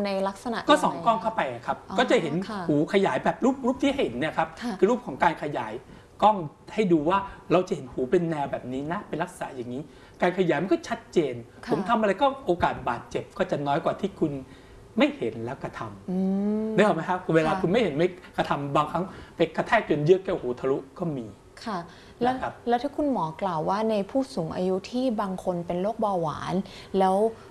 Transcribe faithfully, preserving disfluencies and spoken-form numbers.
ในลักษณะก็ส่องกล้องเข้าไปครับก็จะเห็นหูขยายแบบรูปรูปที่เห็นเนี่ยครับคือรูปของการขยายกล้องให้ดูว่าเราจะเห็นหูเป็นแนวแบบนี้นะเป็นลักษณะอย่างนี้การขยายมันก็ชัดเจนผมทำอะไรก็โอกาสบาดเจ็บก็จะน้อยกว่าที่คุณไม่เห็นแล้วกระทำได้ไหมครับเวลาคุณไม่เห็นไม่กระทำบางครั้งไปกระแทกจนเยื่อแก้วหูทะลุก็มีค่ะแล้วแล้วที่คุณหมอกล่าวว่าในผู้สูงอายุที่บางคนเป็นโรคเบาหวานแล้ว